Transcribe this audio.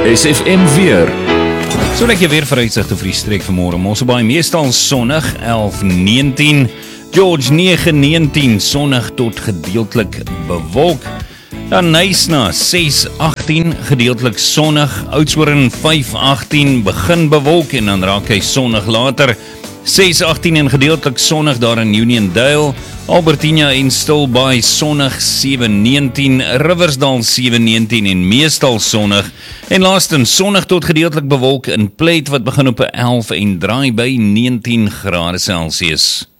SFM weer. So lekker weer vooruitsigte vir die streek vanmôre. Mosselbaai meestal sonnig 11-19, George 9-19, sonnig tot gedeeltelik bewolk. Dan Nysna 6-18, gedeeltelik sonnig, Oudtshoorn 5-18, begin bewolk en dan raak hy sonnig later. 6-18 en gedeeltelik sonnig daar in Uniondale, Albertina en Stilbaai sonnig 7-19, Riversdal 7-19 en meestal sonnig. En laastens sonnig tot gedeeltelik bewolk in Pleit wat begin op 11 en draai by 19 grade Celsius.